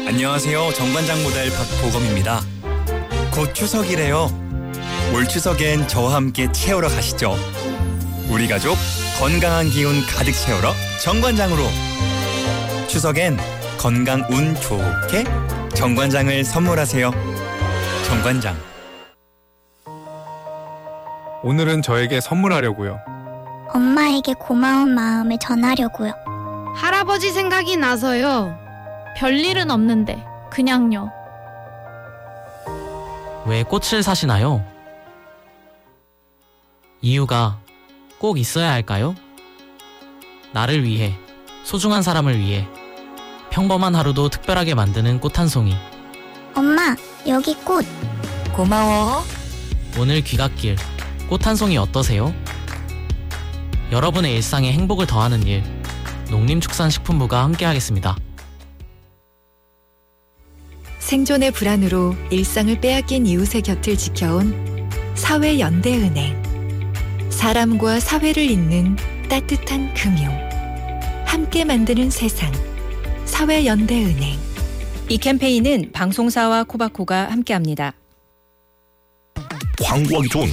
안녕하세요. 정관장 모델 박보검입니다. 곧 추석이래요. 올 추석엔 저와 함께 채우러 가시죠. 우리 가족 건강한 기운 가득 채우러 정관장으로. 추석엔 건강 운 좋게 정관장을 선물하세요. 정관장. 오늘은 저에게 선물하려고요. 엄마에게 고마운 마음을 전하려고요. 할아버지 생각이 나서요. 별일은 없는데 그냥요. 왜 꽃을 사시나요? 이유가 꼭 있어야 할까요? 나를 위해, 소중한 사람을 위해 평범한 하루도 특별하게 만드는 꽃 한 송이. 엄마, 여기 꽃. 고마워. 오늘 귀갓길 꽃 한 송이 어떠세요? 여러분의 일상에 행복을 더하는 일, 농림축산식품부가 함께하겠습니다. 생존의 불안으로 일상을 빼앗긴 이웃의 곁을 지켜온 사회연대은행. 사람과 사회를 잇는 따뜻한 금융. 함께 만드는 세상. 사회연대은행. 이 캠페인은 방송사와 코바코가 함께합니다. 광고하기 좋은